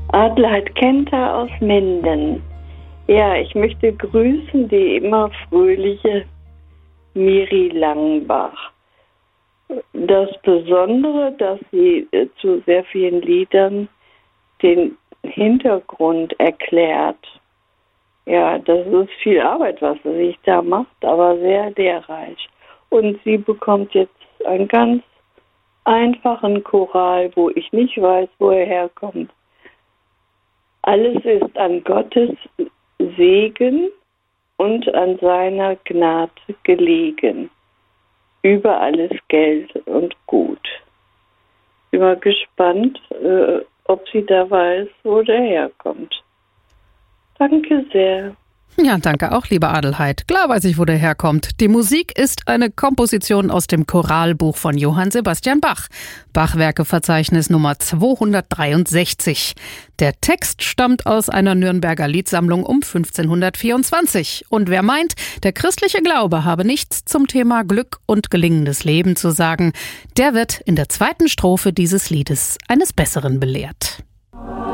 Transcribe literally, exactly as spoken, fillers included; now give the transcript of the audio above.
Adelheid Kenter aus Minden. Ja, ich möchte grüßen die immer fröhliche Miri Langenbach. Das Besondere, dass sie äh, zu sehr vielen Liedern den Hintergrund erklärt. Ja, das ist viel Arbeit, was sie sich da macht, aber sehr lehrreich. Und sie bekommt jetzt einen ganz einfachen Choral, wo ich nicht weiß, wo er herkommt. Alles ist an Gottes Segen und an seiner Gnade gelegen. Über alles Geld und Gut. Ich bin mal gespannt, äh, ob sie da weiß, wo der herkommt. Danke sehr. Ja, danke auch, liebe Adelheid. Klar weiß ich, wo der herkommt. Die Musik ist eine Komposition aus dem Choralbuch von Johann Sebastian Bach. Bachwerkeverzeichnis Nummer zweihundertdreiundsechzig. Der Text stammt aus einer Nürnberger Liedsammlung um fünfzehnhundertvierundzwanzig. Und wer meint, der christliche Glaube habe nichts zum Thema Glück und gelingendes Leben zu sagen, der wird in der zweiten Strophe dieses Liedes eines Besseren belehrt.